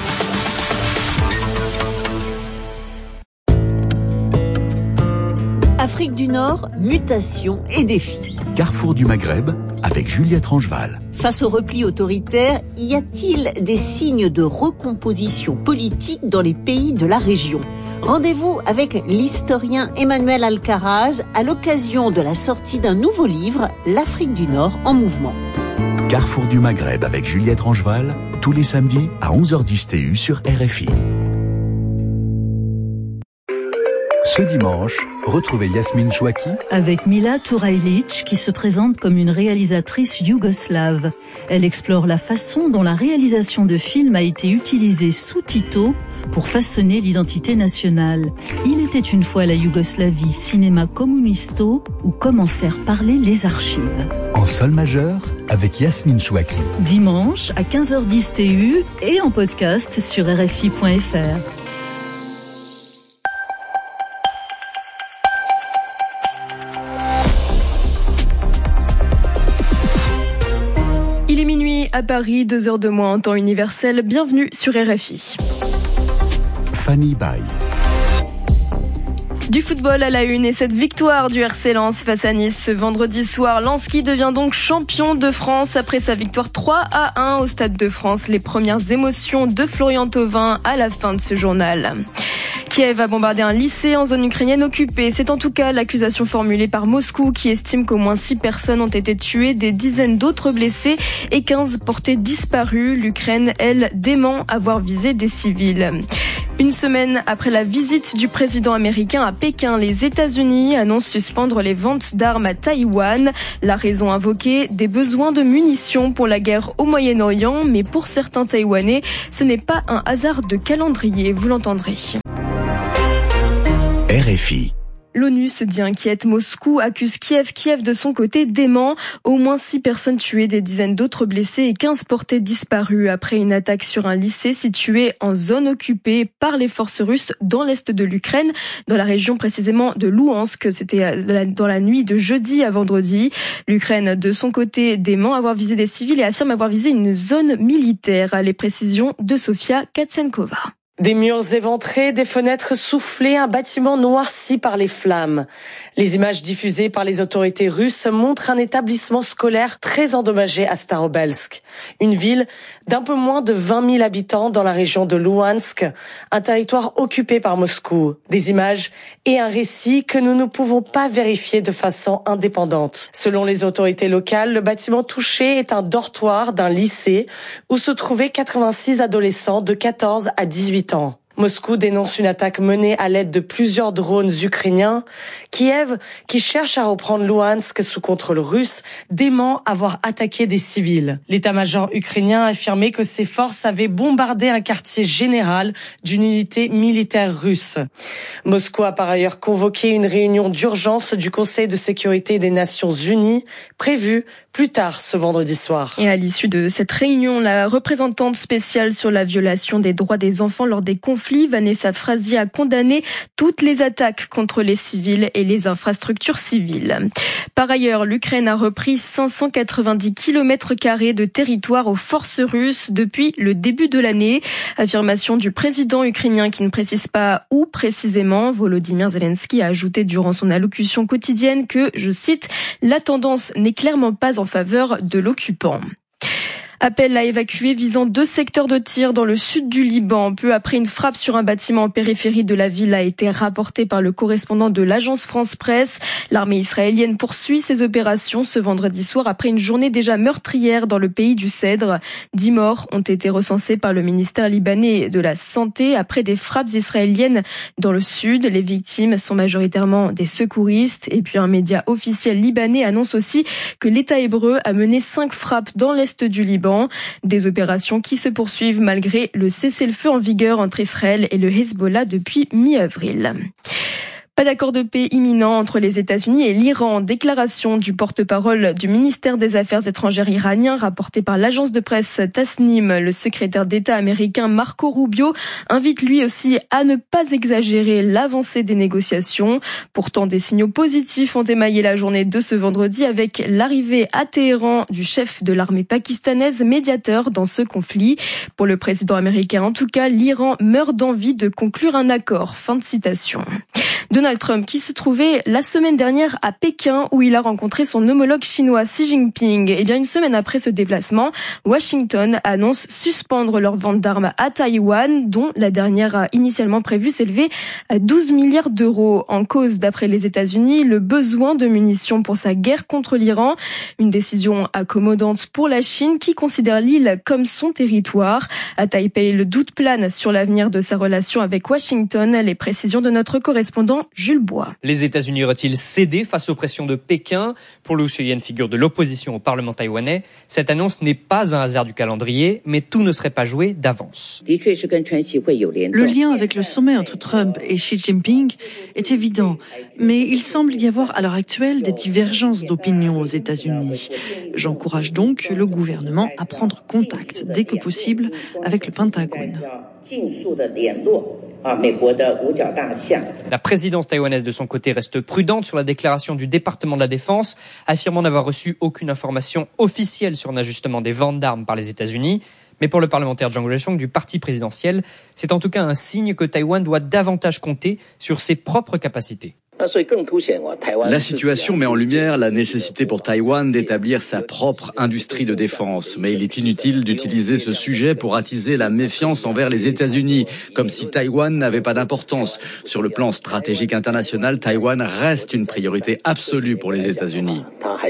Afrique du Nord, mutation et défis. Carrefour du Maghreb avec Juliette Rangeval. Face au repli autoritaire, y a-t-il des signes de recomposition politique dans les pays de la région ? Rendez-vous avec l'historien Emmanuel Alcaraz à l'occasion de la sortie d'un nouveau livre, L'Afrique du Nord en mouvement. Carrefour du Maghreb avec Juliette Rangeval, tous les samedis à onze heures dix T U sur R F I. Ce dimanche, retrouvez Yasmine Chouaki avec Mila Turajlic qui se présente comme une réalisatrice yougoslave. Elle explore la façon dont la réalisation de films a été utilisée sous Tito pour façonner l'identité nationale. Il était une fois la Yougoslavie, cinéma communisto ou comment faire parler les archives. En sol majeur avec Yasmine Chouaki. Dimanche à quinze heures dix T U et en podcast sur R F I point F R. à Paris, deux heures de moins en temps universel. Bienvenue sur R F I. Fanny Bay. Du football à la une et cette victoire du R C Lens face à Nice ce vendredi soir. Lens qui devient donc champion de France après sa victoire trois à un au Stade de France. Les premières émotions de Florian Thauvin à la fin de ce journal. Kiev a bombardé un lycée en zone ukrainienne occupée. C'est en tout cas l'accusation formulée par Moscou qui estime qu'au moins six personnes ont été tuées, des dizaines d'autres blessées et quinze portés disparus. L'Ukraine, elle, dément avoir visé des civils. Une semaine après la visite du président américain à Pékin, les États-Unis annoncent suspendre les ventes d'armes à Taïwan. La raison invoquée, des besoins de munitions pour la guerre au Moyen-Orient. Mais pour certains Taïwanais, ce n'est pas un hasard de calendrier, vous l'entendrez. R F I. L'ONU se dit inquiète. Moscou accuse Kiev. Kiev, de son côté, dément. Au moins six personnes tuées, des dizaines d'autres blessés et quinze portés disparus après une attaque sur un lycée situé en zone occupée par les forces russes dans l'est de l'Ukraine, dans la région précisément de Louhansk. C'était dans la nuit de jeudi à vendredi. L'Ukraine, de son côté, dément avoir visé des civils et affirme avoir visé une zone militaire. Les précisions de Sofia Katsenkova. Des murs éventrés, des fenêtres soufflées, un bâtiment noirci par les flammes. Les images diffusées par les autorités russes montrent un établissement scolaire très endommagé à Starobelsk, une ville d'un peu moins de vingt mille habitants dans la région de Louhansk, un territoire occupé par Moscou. Des images et un récit que nous ne pouvons pas vérifier de façon indépendante. Selon les autorités locales, le bâtiment touché est un dortoir d'un lycée où se trouvaient quatre-vingt-six adolescents de quatorze à dix-huit ans. Moscou dénonce une attaque menée à l'aide de plusieurs drones ukrainiens. Kiev, qui cherche à reprendre Louhansk sous contrôle russe, dément avoir attaqué des civils. L'état-major ukrainien a affirmé que ses forces avaient bombardé un quartier général d'une unité militaire russe. Moscou a par ailleurs convoqué une réunion d'urgence du Conseil de sécurité des Nations Unies, prévue plus tard ce vendredi soir. Et à l'issue de cette réunion, la représentante spéciale sur la violation des droits des enfants lors des conflits, Vanessa Frazier, a condamné toutes les attaques contre les civils et les infrastructures civiles. Par ailleurs, l'Ukraine a repris cinq cent quatre-vingt-dix kilomètres carrés de territoire aux forces russes depuis le début de l'année. Affirmation du président ukrainien qui ne précise pas où précisément. Volodymyr Zelensky a ajouté durant son allocution quotidienne que, je cite, « la tendance n'est clairement pas en faveur de l'occupant ». Appel à évacuer visant deux secteurs de tir dans le sud du Liban. Peu après une frappe sur un bâtiment en périphérie de la ville a été rapporté par le correspondant de l'agence France-Presse. L'armée israélienne poursuit ses opérations ce vendredi soir après une journée déjà meurtrière dans le pays du Cèdre. Dix morts ont été recensés par le ministère libanais de la Santé après des frappes israéliennes dans le sud. Les victimes sont majoritairement des secouristes. Et puis un média officiel libanais annonce aussi que l'État hébreu a mené cinq frappes dans l'est du Liban. Des opérations qui se poursuivent malgré le cessez-le-feu en vigueur entre Israël et le Hezbollah depuis mi-avril. Pas d'accord de paix imminent entre les États-Unis et l'Iran. Déclaration du porte-parole du ministère des Affaires étrangères iranien rapportée par l'agence de presse Tasnim. Le secrétaire d'État américain Marco Rubio invite lui aussi à ne pas exagérer l'avancée des négociations. Pourtant, des signaux positifs ont émaillé la journée de ce vendredi avec l'arrivée à Téhéran du chef de l'armée pakistanaise, médiateur dans ce conflit. Pour le président américain, en tout cas, l'Iran meurt d'envie de conclure un accord. Fin de citation. Donald Trump qui se trouvait la semaine dernière à Pékin où il a rencontré son homologue chinois Xi Jinping. Et bien une semaine après ce déplacement, Washington annonce suspendre leur vente d'armes à Taïwan, dont la dernière a initialement prévu s'élever à douze milliards d'euros. En cause, d'après les États-Unis, le besoin de munitions pour sa guerre contre l'Iran. Une décision accommodante pour la Chine qui considère l'île comme son territoire. À Taipei, le doute plane sur l'avenir de sa relation avec Washington. Les précisions de notre correspondant Jules Bois. Les États-Unis auraient-ils cédé face aux pressions de Pékin? Pour Liu Shuyan, figure de l'opposition au Parlement taïwanais, cette annonce n'est pas un hasard du calendrier, mais tout ne serait pas joué d'avance. Le lien avec le sommet entre Trump et Xi Jinping est évident, mais il semble y avoir à l'heure actuelle des divergences d'opinion aux États-Unis. J'encourage donc le gouvernement à prendre contact dès que possible avec le Pentagone. La présidence taïwanaise de son côté reste prudente sur la déclaration du département de la Défense, affirmant n'avoir reçu aucune information officielle sur un ajustement des ventes d'armes par les États-Unis. Mais pour le parlementaire Zhang Ruisheng du parti présidentiel, c'est en tout cas un signe que Taïwan doit davantage compter sur ses propres capacités. La situation met en lumière la nécessité pour Taïwan d'établir sa propre industrie de défense. Mais il est inutile d'utiliser ce sujet pour attiser la méfiance envers les États-Unis, comme si Taïwan n'avait pas d'importance. Sur le plan stratégique international, Taïwan reste une priorité absolue pour les États-Unis.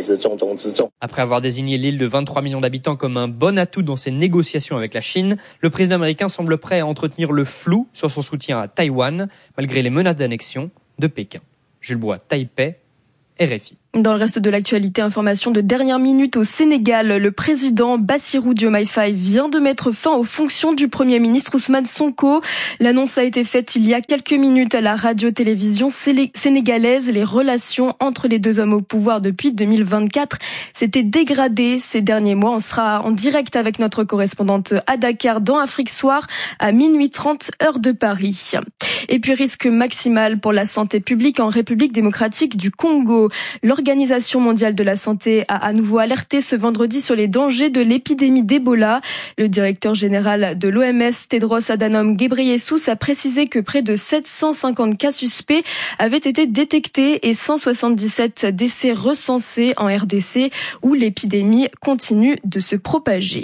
Après avoir désigné l'île de vingt-trois millions d'habitants comme un bon atout dans ses négociations avec la Chine, le président américain semble prêt à entretenir le flou sur son soutien à Taïwan, malgré les menaces d'annexion de Pékin. Jules Bois, Taipei, R F I. Dans le reste de l'actualité, information de dernière minute au Sénégal, le président Bassirou Diomaye Faye vient de mettre fin aux fonctions du Premier ministre Ousmane Sonko. L'annonce a été faite il y a quelques minutes à la radio-télévision sénégalaise. Les relations entre les deux hommes au pouvoir depuis deux mille vingt-quatre s'étaient dégradées ces derniers mois. On sera en direct avec notre correspondante à Dakar dans Afrique Soir à minuit trente heure de Paris. Et puis risque maximal pour la santé publique en République démocratique du Congo. L'Organisation mondiale de la santé a à nouveau alerté ce vendredi sur les dangers de l'épidémie d'Ebola. Le directeur général de l'O M S, Tedros Adhanom Ghebreyesus, a précisé que près de sept cent cinquante cas suspects avaient été détectés et cent soixante-dix-sept décès recensés en R D C, où l'épidémie continue de se propager.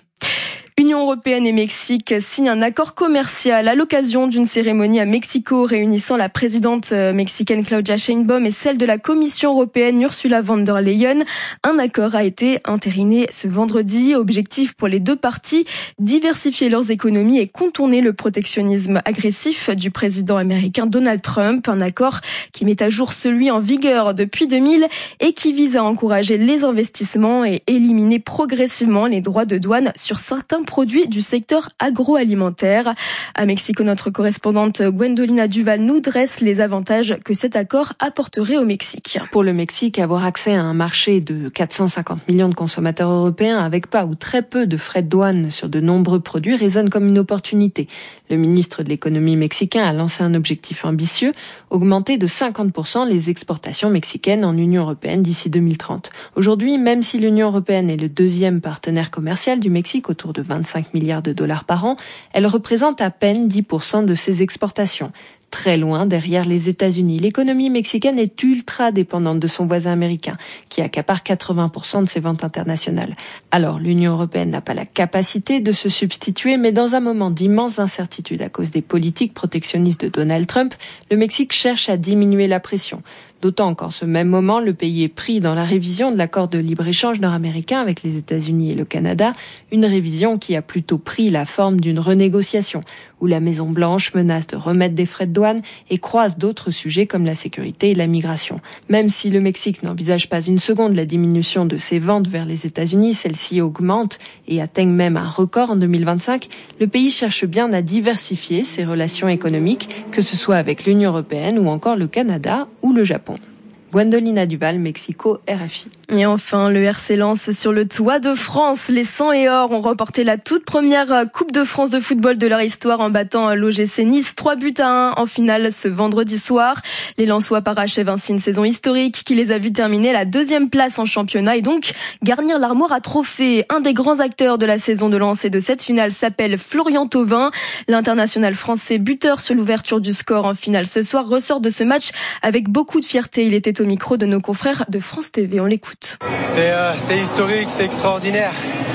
Union européenne et Mexique signent un accord commercial à l'occasion d'une cérémonie à Mexico réunissant la présidente mexicaine Claudia Sheinbaum et celle de la Commission européenne Ursula von der Leyen. Un accord a été entériné ce vendredi. Objectif pour les deux parties, diversifier leurs économies et contourner le protectionnisme agressif du président américain Donald Trump. Un accord qui met à jour celui en vigueur depuis deux mille et qui vise à encourager les investissements et éliminer progressivement les droits de douane sur certains produits du secteur agroalimentaire. À Mexico, notre correspondante Gwendolina Duval nous dresse les avantages que cet accord apporterait au Mexique. Pour le Mexique, avoir accès à un marché de quatre cent cinquante millions de consommateurs européens avec pas ou très peu de frais de douane sur de nombreux produits résonne comme une opportunité. Le ministre de l'économie mexicain a lancé un objectif ambitieux, augmenter de cinquante pour cent les exportations mexicaines en Union européenne d'ici deux mille trente. Aujourd'hui, même si l'Union européenne est le deuxième partenaire commercial du Mexique, autour de vingt-cinq milliards de dollars par an, elle représente à peine dix pour cent de ses exportations. Très loin derrière les États-Unis. L'économie mexicaine est ultra dépendante de son voisin américain, qui accapare quatre-vingts pour cent de ses ventes internationales. Alors, l'Union européenne n'a pas la capacité de se substituer, mais dans un moment d'immense incertitude à cause des politiques protectionnistes de Donald Trump, le Mexique cherche à diminuer la pression. D'autant qu'en ce même moment, le pays est pris dans la révision de l'accord de libre-échange nord-américain avec les États-Unis et le Canada, une révision qui a plutôt pris la forme d'une renégociation, où la Maison-Blanche menace de remettre des frais de douane et croise d'autres sujets comme la sécurité et la migration. Même si le Mexique n'envisage pas une seconde la diminution de ses ventes vers les États-Unis, celles-ci augmentent et atteignent même un record en deux mille vingt-cinq, le pays cherche bien à diversifier ses relations économiques, que ce soit avec l'Union européenne ou encore le Canada ou le Japon. Gwendolina Duval, Mexico, R F I. Et enfin, le R C Lens sur le toit de France. Les Sang et Or ont remporté la toute première Coupe de France de football de leur histoire en battant l'O G C Nice trois buts à un en finale ce vendredi soir. Les Lensois parachèvent ainsi une saison historique qui les a vus terminer à la deuxième place en championnat et donc garnir l'armoire à trophées. Un des grands acteurs de la saison de Lens et de cette finale s'appelle Florian Thauvin. L'international français buteur sur l'ouverture du score en finale ce soir ressort de ce match avec beaucoup de fierté. Il était au micro de nos confrères de France T V. On l'écoute. C'est, euh, c'est historique, c'est extraordinaire.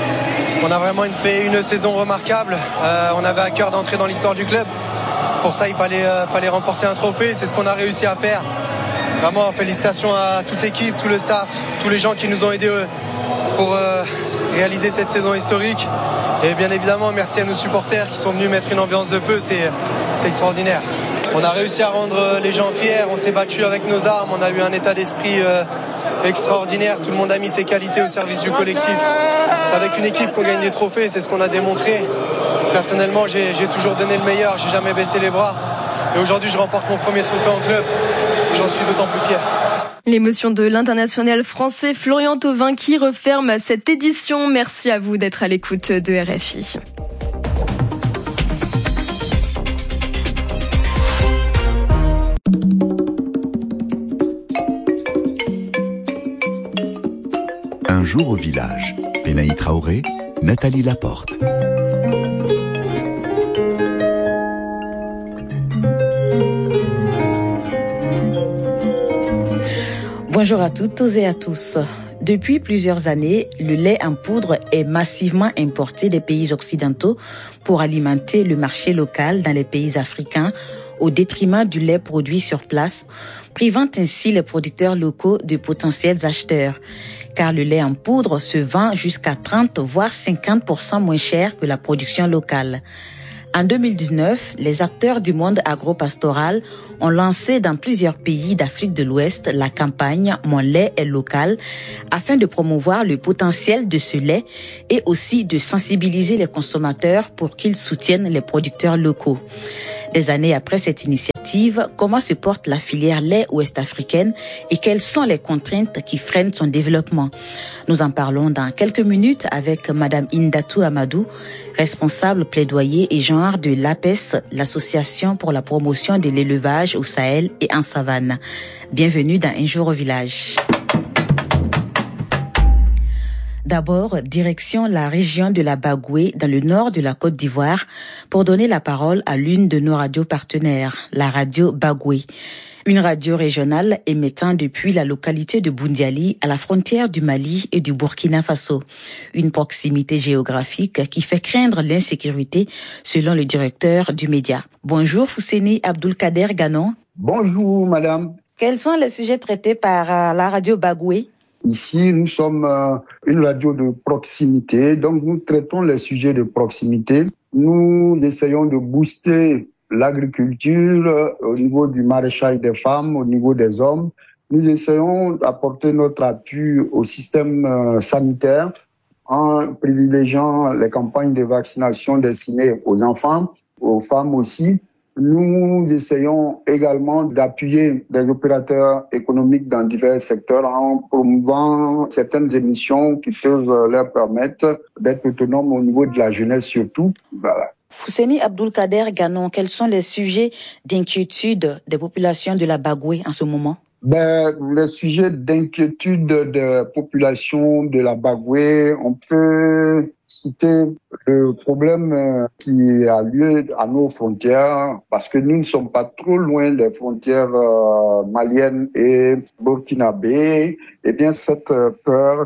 On a vraiment une, fait une saison remarquable. Euh, on avait à cœur d'entrer dans l'histoire du club. Pour ça, il fallait, euh, fallait remporter un trophée. C'est ce qu'on a réussi à faire. Vraiment, félicitations à toute l'équipe, tout le staff, tous les gens qui nous ont aidés euh, pour euh, réaliser cette saison historique. Et bien évidemment, merci à nos supporters qui sont venus mettre une ambiance de feu. C'est, c'est extraordinaire. On a réussi à rendre les gens fiers. On s'est battu avec nos armes. On a eu un état d'esprit euh, extraordinaire. Tout le monde a mis ses qualités au service du collectif. C'est avec une équipe qu'on gagne des trophées, c'est ce qu'on a démontré. Personnellement, j'ai, j'ai toujours donné le meilleur, j'ai jamais baissé les bras. Et aujourd'hui, je remporte mon premier trophée en club. J'en suis d'autant plus fier. L'émotion de l'international français Florian Thauvin qui referme cette édition. Merci à vous d'être à l'écoute de R F I. jour au village. Pénaï Traoré, Nathalie Laporte. Bonjour à toutes et à tous. Depuis plusieurs années, le lait en poudre est massivement importé des pays occidentaux pour alimenter le marché local dans les pays africains au détriment du lait produit sur place, privant ainsi les producteurs locaux de potentiels acheteurs. Car le lait en poudre se vend jusqu'à trente voire cinquante pour cent moins cher que la production locale. En deux mille dix-neuf, les acteurs du monde agro-pastoral ont lancé dans plusieurs pays d'Afrique de l'Ouest la campagne « Mon lait est local » afin de promouvoir le potentiel de ce lait et aussi de sensibiliser les consommateurs pour qu'ils soutiennent les producteurs locaux. Des années après cette initiative, comment se porte la filière lait ouest-africaine et quelles sont les contraintes qui freinent son développement? Nous en parlons dans quelques minutes avec Madame Indatou Amadou, responsable plaidoyer et genre de l'A P E S, l'Association pour la promotion de l'élevage au Sahel et en savane. Bienvenue dans Un jour au village. D'abord, direction la région de la Bagoué, dans le nord de la Côte d'Ivoire, pour donner la parole à l'une de nos radios partenaires, la radio Bagoué. Une radio régionale émettant depuis la localité de Boundiali à la frontière du Mali et du Burkina Faso. Une proximité géographique qui fait craindre l'insécurité, selon le directeur du média. Bonjour Fousseni Abdoulkader Ganon. Bonjour madame. Quels sont les sujets traités par euh, la radio Bagoué? Ici, nous sommes euh, une radio de proximité, donc nous traitons les sujets de proximité. Nous essayons de booster l'agriculture euh, au niveau du maraîchage des femmes, au niveau des hommes. Nous essayons d'apporter notre appui au système euh, sanitaire en privilégiant les campagnes de vaccination destinées aux enfants, aux femmes aussi. Nous essayons également d'appuyer des opérateurs économiques dans divers secteurs en promouvant certaines émissions qui peuvent leur permettre d'être autonomes au niveau de la jeunesse surtout. Voilà. Fousseni Abdoulkader Ganon, quels sont les sujets d'inquiétude des populations de la Bagoué en ce moment? Ben, les sujets d'inquiétude des populations de la Bagoué, on peut citer le problème qui a lieu à nos frontières, parce que nous ne sommes pas trop loin des frontières euh, maliennes et burkinabé. Eh bien, cette peur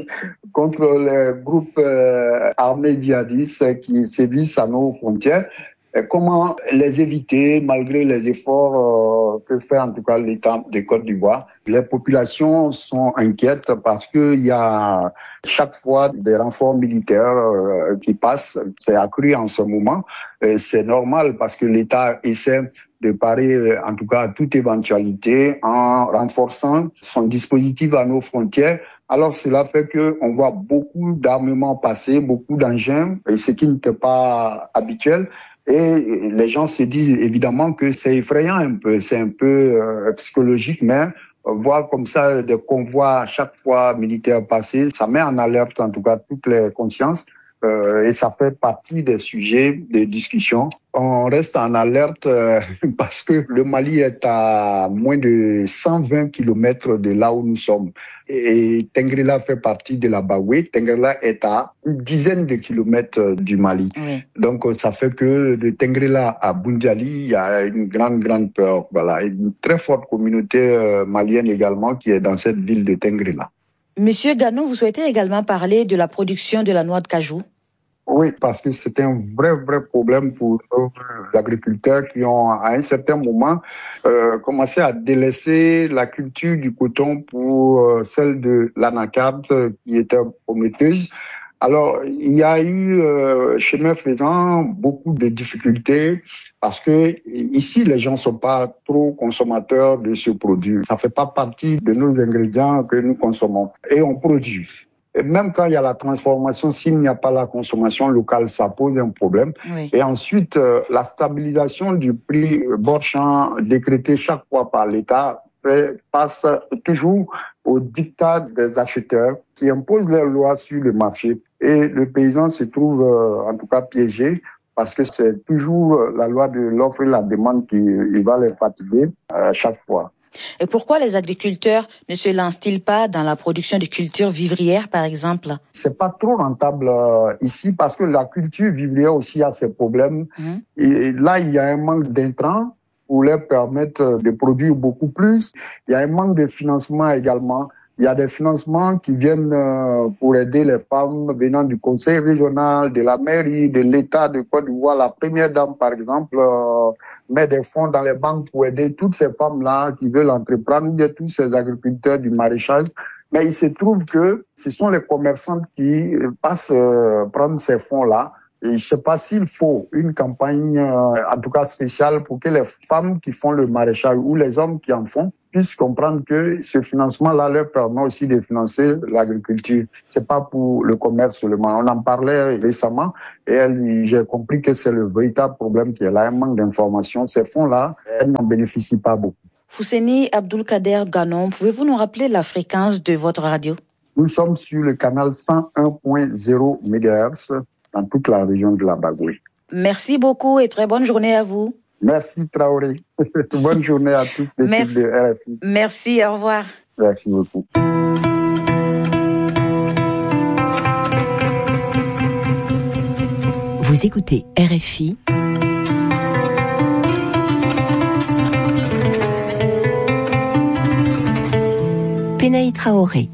contre les groupes euh, armés djihadistes qui sévissent à nos frontières, comment les éviter malgré les efforts euh, que fait en tout cas l'État de Côte d'Ivoire? Les populations sont inquiètes parce que il y a chaque fois des renforts militaires euh, qui passent. C'est accru en ce moment. Et c'est normal parce que l'État essaie de parer en tout cas à toute éventualité en renforçant son dispositif à nos frontières. Alors cela fait que on voit beaucoup d'armements passer, beaucoup d'engins, et ce qui n'était pas habituel. Et les gens se disent évidemment que c'est effrayant un peu, c'est un peu euh, psychologique, mais euh, voir comme ça des convois à chaque fois militaires passer, ça met en alerte en tout cas toutes les consciences euh, et ça fait partie des sujets de discussion. On reste en alerte euh, parce que le Mali est à moins de cent vingt kilomètres de là où nous sommes. Et Tengrela fait partie de la Bagoué. Tengrela est à une dizaine de kilomètres du Mali. Oui. Donc, ça fait que de Tengrela à Boundiali, il y a une grande, grande peur. Voilà. Une très forte communauté malienne également qui est dans cette ville de Tengrela. Monsieur Ganon, vous souhaitez également parler de la production de la noix de cajou? Oui, parce que c'est un vrai, vrai problème pour nos agriculteurs qui ont, à un certain moment, euh, commencé à délaisser la culture du coton pour euh, celle de l'anacarde qui était prometteuse. Alors, il y a eu, euh, chemin faisant, beaucoup de difficultés parce que ici, les gens sont pas trop consommateurs de ce produit. Ça fait pas partie de nos ingrédients que nous consommons. Et on produit. Et même quand il y a la transformation, s'il n'y a pas la consommation locale, ça pose un problème. Oui. Et ensuite, euh, la stabilisation du prix Borchamp décrété chaque fois par l'État fait, passe toujours au diktat des acheteurs qui imposent leurs lois sur le marché. Et le paysan se trouve euh, en tout cas piégé parce que c'est toujours la loi de l'offre et la demande qui il va les fatiguer à chaque fois. Et pourquoi les agriculteurs ne se lancent-ils pas dans la production de cultures vivrières, par exemple? C'est pas trop rentable euh, ici parce que la culture vivrière aussi a ses problèmes. Mmh. Et là, il y a un manque d'intrants pour leur permettre de produire beaucoup plus. Il y a un manque de financement également. Il y a des financements qui viennent euh, pour aider les femmes venant du conseil régional, de la mairie, de l'État de Côte d'Ivoire. La première dame, par exemple, euh, met des fonds dans les banques pour aider toutes ces femmes-là qui veulent entreprendre, tous ces agriculteurs du maraîchage. Mais il se trouve que ce sont les commerçants qui passent euh, prendre ces fonds-là. Et je ne sais pas s'il faut une campagne, euh, en tout cas spéciale, pour que les femmes qui font le maraîchage ou les hommes qui en font puissent comprendre que ce financement-là leur permet aussi de financer l'agriculture. C'est pas pour le commerce seulement. On en parlait récemment et elle, j'ai compris que c'est le véritable problème qui est là, un manque d'information. Ces fonds-là, elles n'en bénéficient pas beaucoup. Fousseni Abdulkader Ganon, pouvez-vous nous rappeler la fréquence de votre radio? Nous sommes sur le canal cent un point zéro mégahertz dans toute la région de la Bagoué. Merci beaucoup et très bonne journée à vous. Merci Traoré. Bonne journée à toute l'équipe de R F I. Merci, au revoir. Merci beaucoup. Vous écoutez R F I. Penaï Traoré.